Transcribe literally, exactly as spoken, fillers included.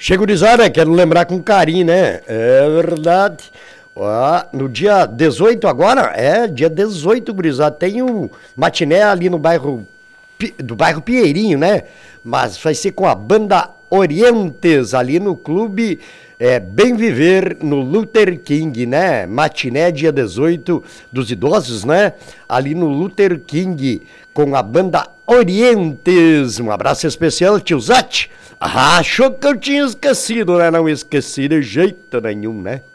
Chega, gurizada, quero lembrar com carinho, né? É verdade. Ó, no dia dezoito agora, é, dia dezoito, gurizada, tem um matiné ali no bairro, do bairro Pinheirinho, né? Mas vai ser com a banda Orientes, ali no clube é, Bem Viver, no Luther King, né? Matiné, dia dezoito, dos idosos, né? Ali no Luther King, com a banda Orientes. Um abraço especial, tio Zate. Ah, achou que eu tinha esquecido, né? Não esqueci de jeito nenhum, né?